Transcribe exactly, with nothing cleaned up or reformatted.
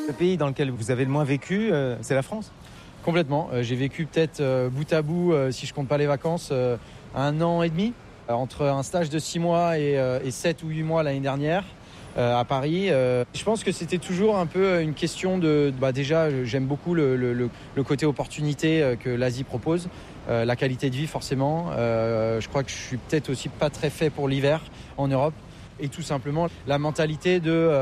Le pays dans lequel vous avez le moins vécu, euh, c'est la France ? Complètement. Euh, j'ai vécu peut-être euh, bout à bout, euh, si je compte pas les vacances, euh, un an et demi. Euh, entre un stage de six mois et, euh, et sept ou huit mois l'année dernière euh, à Paris. Euh, je pense que c'était toujours un peu une question de... Bah déjà, j'aime beaucoup le, le, le côté opportunité que l'Asie propose. Euh, la qualité de vie, forcément. Euh, je crois que je suis peut-être aussi pas très fait pour l'hiver en Europe. Et tout simplement, la mentalité de... Euh,